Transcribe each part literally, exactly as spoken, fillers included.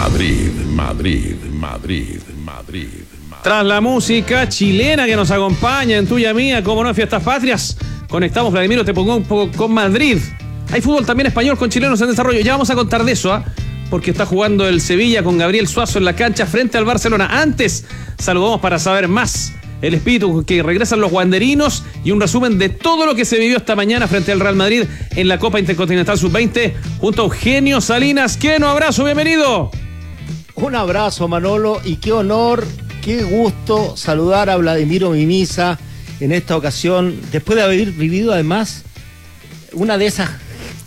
Madrid, Madrid, Madrid, Madrid. Tras la música chilena que nos acompaña en Tuya Mía, como no en Fiestas Patrias, conectamos, Vladimiro, te pongo un poco con Madrid. Hay fútbol también español con chilenos en desarrollo. Ya vamos a contar de eso, ¿ah? ¿eh? Porque está jugando el Sevilla con Gabriel Suazo en la cancha frente al Barcelona. Antes, saludamos para saber más el espíritu que regresan los wanderinos y un resumen de todo lo que se vivió esta mañana frente al Real Madrid en la Copa Intercontinental sub veinte junto a Eugenio Salinas. Keno, abrazo, bienvenido. Un abrazo, Manolo, y qué honor, qué gusto saludar a Vladimiro Mimisa en esta ocasión, después de haber vivido además una de esas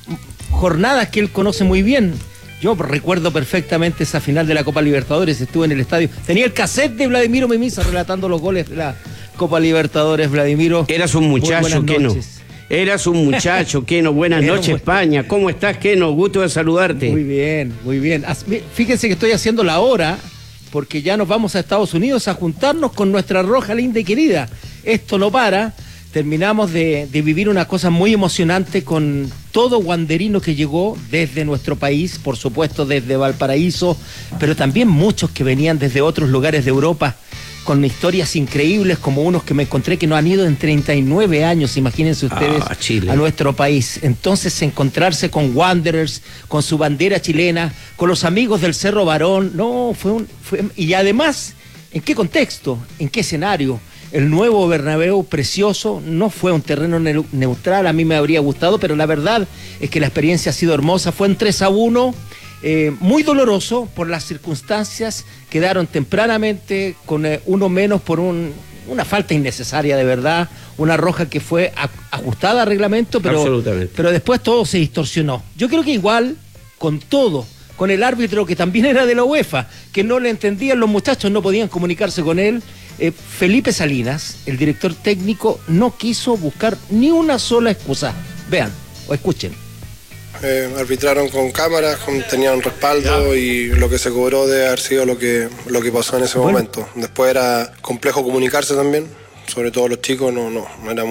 jornadas que él conoce muy bien. Yo recuerdo perfectamente esa final de la Copa Libertadores, estuve en el estadio, tenía el cassette de Vladimiro Mimisa relatando los goles de la Copa Libertadores. Vladimiro, eras un muchacho, Keno. Eras un muchacho, Keno. Buenas Era noches, muy... España. ¿Cómo estás, Keno? Gusto de saludarte. Muy bien, muy bien. Fíjense que estoy haciendo la hora, porque ya nos vamos a Estados Unidos a juntarnos con nuestra Roja linda y querida. Esto no para. Terminamos de, de vivir una cosa muy emocionante con todo wanderino que llegó desde nuestro país, por supuesto desde Valparaíso, pero también muchos que venían desde otros lugares de Europa, con historias increíbles, como unos que me encontré que no han ido en treinta y nueve años, imagínense ustedes, ah, Chile. A nuestro país. Entonces, encontrarse con Wanderers, con su bandera chilena, con los amigos del Cerro Barón, no, fue un... Fue, y además, ¿en qué contexto? ¿En qué escenario? El nuevo Bernabéu precioso, no fue un terreno ne- neutral, a mí me habría gustado, pero la verdad es que la experiencia ha sido hermosa. Fue un tres a uno, eh, muy doloroso por las circunstancias. Quedaron tempranamente con eh, uno menos por un, una falta innecesaria de verdad, una roja que fue a- ajustada a reglamento, pero, pero después todo se distorsionó. Yo creo que igual, con todo, con el árbitro que también era de la UEFA, que no le entendían los muchachos, no podían comunicarse con él. Eh, Felipe Salinas, el director técnico, no quiso buscar ni una sola excusa. Vean o escuchen. Eh, arbitraron con cámaras, con, tenían respaldo y lo que se cobró debe haber sido lo que, lo que pasó en ese bueno. momento. Después era complejo comunicarse también, sobre todo los chicos, no, no, no era